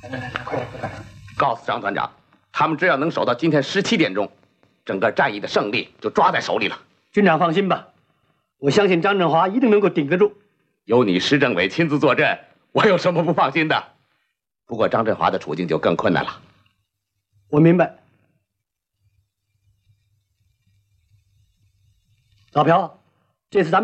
快！ 告诉张团长，他们只要能守到今天17点钟，整个战役的胜利就抓在手里了。 军长放心吧，我相信张振华一定能够顶得住。 有你施政委亲自坐镇，我有什么不放心的？不过张振华的处境就更困难了。 我明白。老朴，这次咱们。